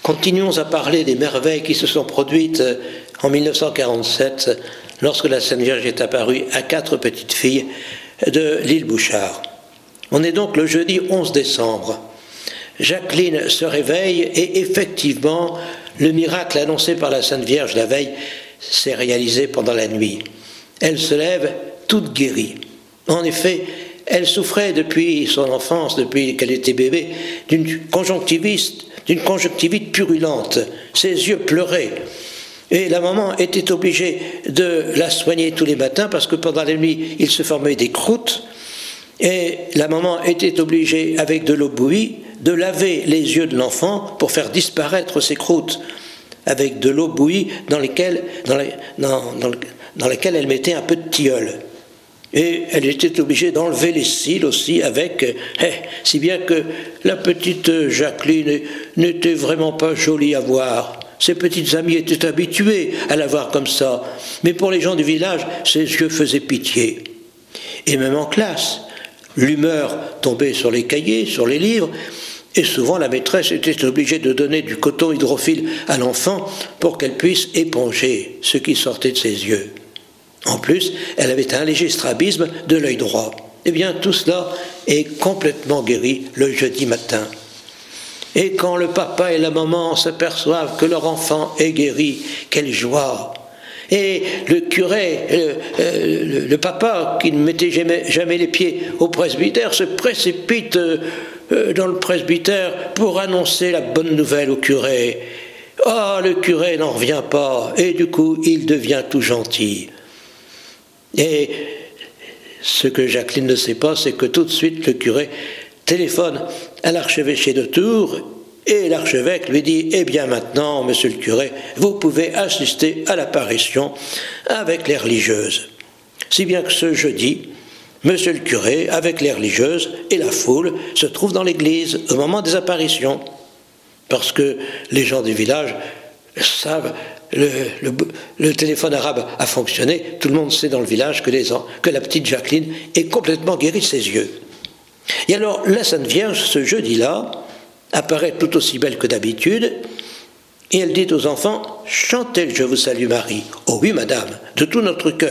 Continuons à parler des merveilles qui se sont produites en 1947 lorsque la Sainte Vierge est apparue à 4 petites filles de l'île Bouchard. On est donc le jeudi 11 décembre. Jacqueline se réveille et effectivement, le miracle annoncé par la Sainte Vierge la veille s'est réalisé pendant la nuit. Elle se lève toute guérie. En effet, elle souffrait depuis son enfance, depuis qu'elle était bébé, d'une conjonctivite purulente. Ses yeux pleuraient. Et la maman était obligée de la soigner tous les matins parce que pendant la nuit, il se formait des croûtes. Et la maman était obligée, avec de l'eau bouillie, de laver les yeux de l'enfant pour faire disparaître ces croûtes, avec de l'eau bouillie dans laquelle elle mettait un peu de tilleul. Et elle était obligée d'enlever les cils aussi si bien que la petite Jacqueline n'était vraiment pas jolie à voir. Ses petites amies étaient habituées à la voir comme ça, mais pour les gens du village, ses yeux faisaient pitié. Et même en classe, l'humeur tombait sur les cahiers, sur les livres, et souvent la maîtresse était obligée de donner du coton hydrophile à l'enfant pour qu'elle puisse éponger ce qui sortait de ses yeux. En plus, elle avait un léger strabisme de l'œil droit. Eh bien, tout cela est complètement guéri le jeudi matin. Et quand le papa et la maman s'aperçoivent que leur enfant est guéri, quelle joie! Et le curé, le papa, qui ne mettait jamais les pieds au presbytère, se précipite dans le presbytère pour annoncer la bonne nouvelle au curé. Ah, le curé n'en revient pas, et du coup, il devient tout gentil. Et ce que Jacqueline ne sait pas, c'est que tout de suite, le curé téléphone à l'archevêché de Tours, et l'archevêque lui dit « Eh bien maintenant, monsieur le curé, vous pouvez assister à l'apparition avec les religieuses. » Si bien que ce jeudi, monsieur le curé, avec les religieuses et la foule, se trouve dans l'église au moment des apparitions. Parce que les gens du village savent, le téléphone arabe a fonctionné, tout le monde sait dans le village que la petite Jacqueline est complètement guérie de ses yeux. Et alors, la Sainte Vierge, ce jeudi-là, apparaît tout aussi belle que d'habitude, et elle dit aux enfants « Chantez le Je vous salue Marie ». « Oh oui, madame, de tout notre cœur ».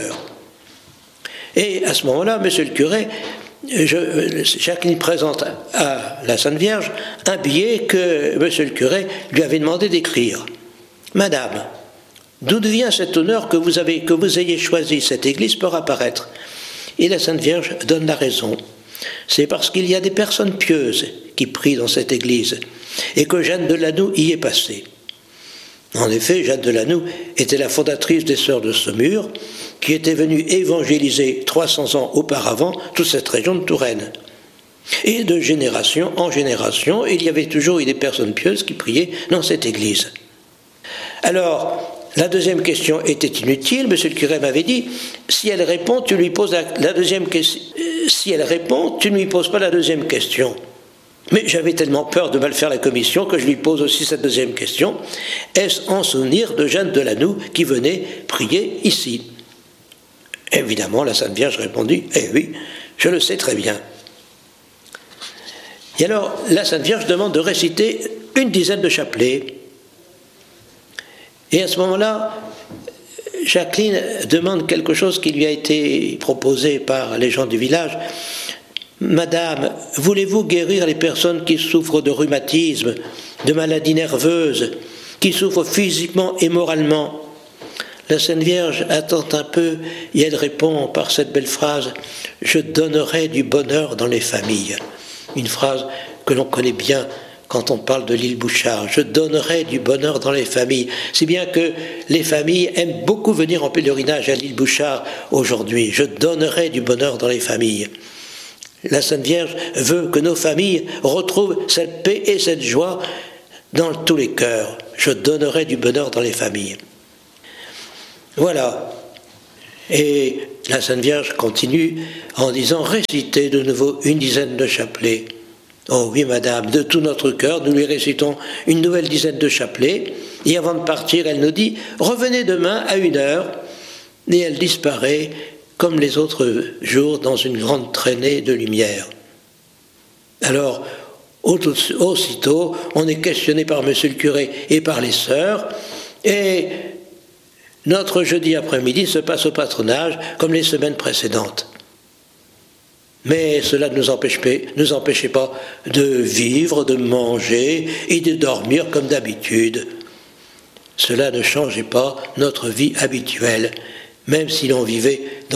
Et à ce moment-là, monsieur le curé, Jacqueline présente à la Sainte Vierge un billet que monsieur le curé lui avait demandé d'écrire. « Madame, d'où vient cet honneur que vous ayez choisi cette église pour apparaître ?» Et la Sainte Vierge donne la raison. C'est parce qu'il y a des personnes pieuses qui prient dans cette église et que Jeanne de Lanoux y est passée. En effet, Jeanne de Lanoux était la fondatrice des Sœurs de Saumur qui était venue évangéliser 300 ans auparavant toute cette région de Touraine. Et de génération en génération, il y avait toujours eu des personnes pieuses qui priaient dans cette église. Alors, la deuxième question était inutile, monsieur le curé m'avait dit, si elle répond, tu lui poses la deuxième question. Si elle répond, tu ne lui poses pas la deuxième question. Mais j'avais tellement peur de mal faire la commission que je lui pose aussi cette deuxième question. Est-ce en souvenir de Jeanne de Lanoux qui venait prier ici? Évidemment, la Sainte Vierge répondit, eh oui, je le sais très bien. Et alors, la Sainte Vierge demande de réciter une dizaine de chapelets. Et à ce moment-là, Jacqueline demande quelque chose qui lui a été proposé par les gens du village. « Madame, voulez-vous guérir les personnes qui souffrent de rhumatisme, de maladies nerveuses, qui souffrent physiquement et moralement ?» La Sainte Vierge attend un peu et elle répond par cette belle phrase « Je donnerai du bonheur dans les familles ». Une phrase que l'on connaît bien quand on parle de l'île Bouchard. Je donnerai du bonheur dans les familles. Si bien que les familles aiment beaucoup venir en pèlerinage à l'île Bouchard aujourd'hui. Je donnerai du bonheur dans les familles. La Sainte Vierge veut que nos familles retrouvent cette paix et cette joie dans tous les cœurs. Je donnerai du bonheur dans les familles. Voilà. Et la Sainte Vierge continue en disant « Récitez de nouveau une dizaine de chapelets ». Oh oui, madame, de tout notre cœur, nous lui récitons une nouvelle dizaine de chapelets. Et avant de partir, elle nous dit « Revenez demain à 1h ». Et elle disparaît comme les autres jours dans une grande traînée de lumière. Alors, aussitôt, on est questionné par monsieur le curé et par les sœurs, et notre jeudi après-midi se passe au patronage comme les semaines précédentes. Mais cela ne nous empêchait pas de vivre, de manger et de dormir comme d'habitude. Cela ne changeait pas notre vie habituelle, même si l'on vivait dans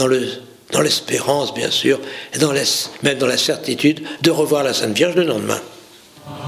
l'espérance, bien sûr, et même dans la certitude de revoir la Sainte Vierge le lendemain.